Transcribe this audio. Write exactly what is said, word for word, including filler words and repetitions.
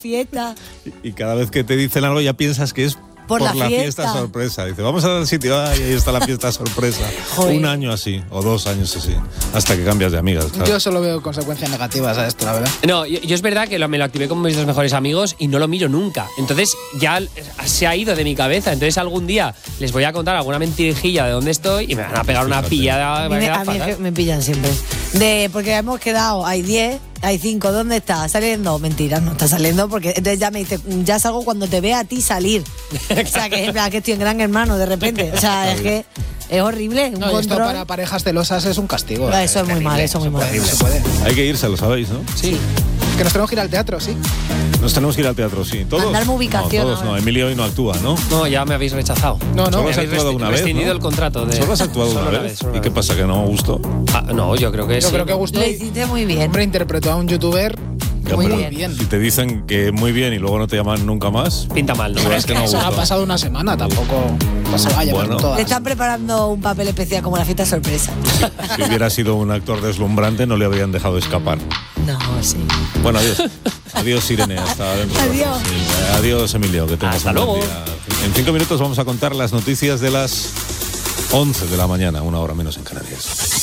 fiesta. Y, y cada vez que te dicen algo ya piensas que es por, por la, la fiesta. fiesta sorpresa. Dice, vamos a dar sitio, ay, ahí está la fiesta sorpresa. Un año así, o dos años así, hasta que cambias de amigas. Claro. Yo solo veo consecuencias negativas a esto, la verdad. No, yo, yo es verdad que lo, me lo activé con mis dos mejores amigos y no lo miro nunca. Entonces ya se ha ido de mi cabeza. Entonces algún día les voy a contar alguna mentirijilla de dónde estoy y me van a pegar una pillada. A mí, me, a mí es que me pillan siempre. De, porque hemos quedado, hay diez, hay cinco, ¿dónde está? ¿Saliendo? Mentira, no está saliendo porque entonces ya me dice, ya salgo cuando te vea a ti salir. O sea, que es verdad que estoy en Gran Hermano de repente. O sea, es que es horrible. Un no, esto para parejas celosas es un castigo. No, eso es, es muy mal, eso es muy mal. No se puede. Hay que irse, lo sabéis, ¿no? Sí. Que nos tenemos que ir al teatro, sí. Nos tenemos que ir al teatro, sí. ¿Todos? Mandarme ubicación. No, todos no. Emilio hoy no actúa, ¿no? No, ya me habéis rechazado. No, no. Solo has actuado una vez, rescindido ¿no? el contrato. De... Solo has actuado una, una vez. vez. ¿Y qué pasa, que no gustó? Ah, no, yo creo que yo sí. Yo creo que gustó. Lo hiciste muy bien. Hombre, interpretó a un youtuber ya, muy bien. bien. Si te dicen que muy bien y luego no te llaman nunca más, pinta mal, ¿no? Es que no eso ha pasado una semana, tampoco se va a llevar bueno. todas. Te están preparando un papel especial como la fiesta sorpresa. Si, si hubiera sido un actor deslumbrante no le habrían dejado escapar. No, sí. Bueno, adiós. Adiós, Irene. Hasta dentro. Adiós. Sí, adiós, Emilio. Que tengas Hasta un buen luego. día. En cinco minutos vamos a contar las noticias de las once de la mañana, una hora menos en Canarias.